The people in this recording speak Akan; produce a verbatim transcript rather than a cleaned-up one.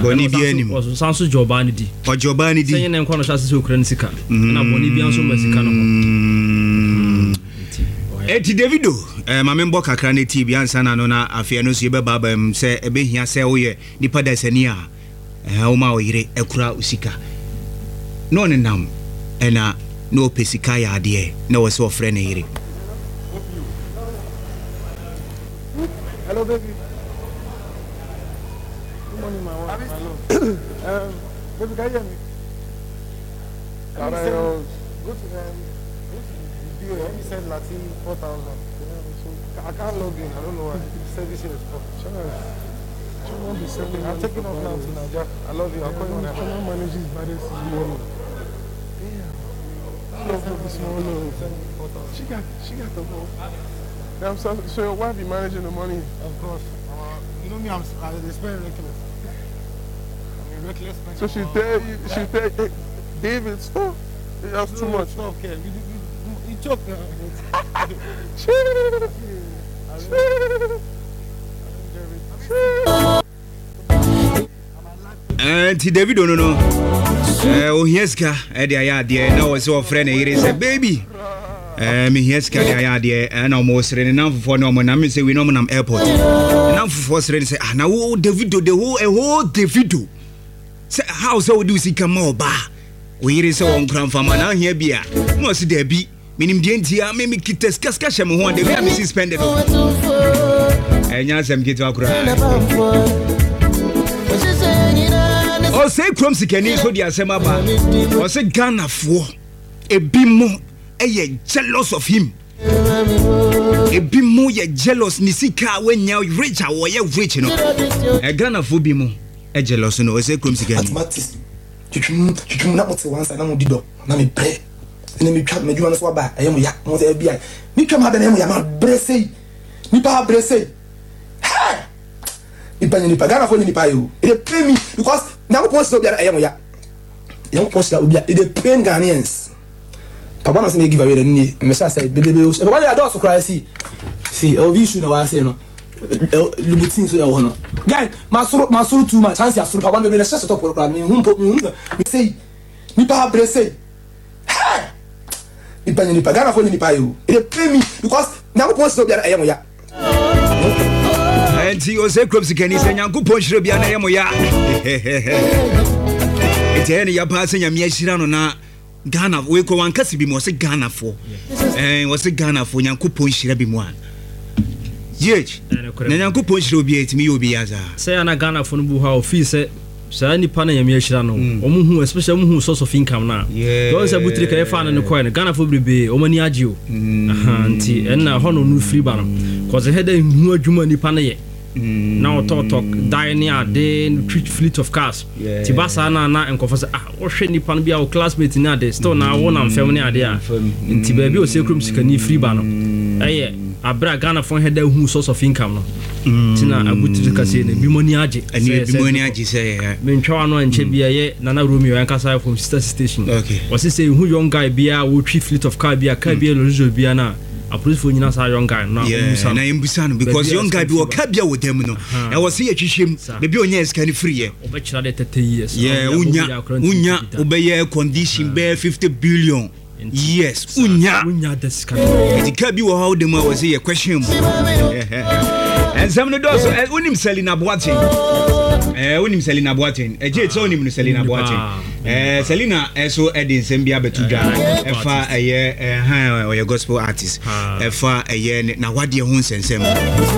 boni bi anim was sanso joba ni di o joba ni di sey ne nko no hwase se okura ni sika na boni bi anso ma sika no ho eti Davido eh ma membo kakra na ti bi ansa na no na afia no so ye beba ba m se ebe hia se wo ye nipa da sani a eh o ma o yire ekura usika no ne nam ena no pesika ya ade na wo se o frɛ na yire. Hello baby. Good morning my wife. Hello. um baby can you hear me? Carayos. Go to them. Go to the video. Let me send Latin four thousand. So I can't log in. I don't know why. Service here is fucked. I'm taking off now to Nigeria. I love you. I'll call you when I can manage this by this morning. Damn. Love for this morning. She got she got the whole. Damn, so, so your wife be managing the money? Of course. Uh, you know me, I'm uh, it's very reckless. I'm a reckless man. So she tell you, she tell hey, David, stop. That's no, too much. Stop, Ken. You, you, you, you choke now. Auntie David, no, no. Oh, yes, ka. Eddie, I had the no, so friend, he said, baby. Eh me here ska ya de na mo sere na mfofo na mo na me say we no mo nam airport na mfofo sere say ah na wo Davido the whole a whole Davido say how so we do see come oba we hear say on kran fama na here bia mo si da bi minim de ntia me me kites kaska hye mo ho de bia me suspended eh nya sam kitu akura o say krom sikani so dia asem aba o say Ghana fo ebi mo eye jealous of him ebi mo ye jealous ni sika wenya rich a wo ye rich no e Ghana fo bi mo e jealous no o say krom sika ni automatic twitwum twitwum na mote wansa na mo dido na me bre ene me twa me djuma no so ba e mo ya mo te bia me twa ma da na mo ya ma bre sei ni pa bre sei ha ni pa ni pa Ghana fo ni pa yo e dey pay me because na mo post obi e mo ya e mo post obi e dey pay Ghanaians. Papa must give away the knee. Mister said, baby, baby, why are those cry? See, see, I'll be sure I say no. Lubutin so ya no. Guy, masuru masuru too much. Chance ya suru. Papa me let's just talk program. Me hum me hum. Me say, me pa brese. Ha! Me pa ni pa Ghana for ni pa yo. E pay me because na go post obi ya mo ya. Enti o se krom sikani se nyankopon hire bia na ye mo ya. Enti ene ya pa se nyame ahira no na Ghana we ko wan kasi bi mo se Ghana fo eh wo se Ghana fo nyankopon hira bi mo an yech na nyankopon hira obi etimi obi yaza say ana Ghana fo no bu ha ofi se sa nipa na yame hira no omo hu especially omo hu source of income na don say butri ka e fa na ne coin Ghana fo brebe omo ni agye o aha nti enna ho no no free ba no cause he da hu adwuma nipa na ye now talk talk die near the treat fleet of cars tibasa na na enko say ah wo hwe nipa no bia wo classmate na de still na wo na mfem ne ade a nti ba bi o se krum sikani free ba no eye abra Ghana fon head hu source of income no tina abuti ka say na bi money age ani bi money age say me ntwa no enche bia ye nana Romeo en kasa from sister station o se say hu young guy bia wo treat fleet of car bia car bia lo bia na a police for nyina sa young guy na na imbusano because young guy bi wo ka bia wo dem no e wo se ye twihwem be bi onya scan free ye obekira de thirty years yeah unya unya obeye condition be fifty billion yes unya unya de scan e ka bi wo how dem wo se ye question and some no do so unim Selina Boateng eh unim Selina Boateng e je tso unim Selina Boateng eh Selina eso edin sembia betudwa e fa eye eh han oye gospel artist e fa eye na wade ho nsensem